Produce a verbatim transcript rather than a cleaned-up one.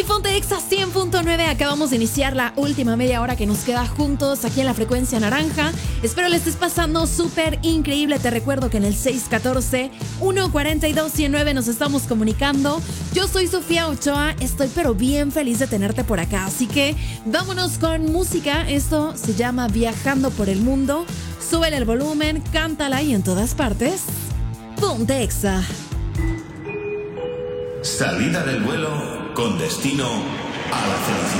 Ponte Exa cien punto nueve. Acabamos de iniciar la última media hora que nos queda juntos aquí en la frecuencia naranja. Espero le estés pasando súper increíble. Te recuerdo que en el seis uno cuatro, uno cuatro dos, uno cero nueve nos estamos comunicando. Yo soy Sofía Ochoa. Estoy pero bien feliz de tenerte por acá. Así que vámonos con música. Esto se llama Viajando por el Mundo. Súbele el volumen, cántala y en todas partes. Ponte Exa. Salida del vuelo con destino a la felicidad.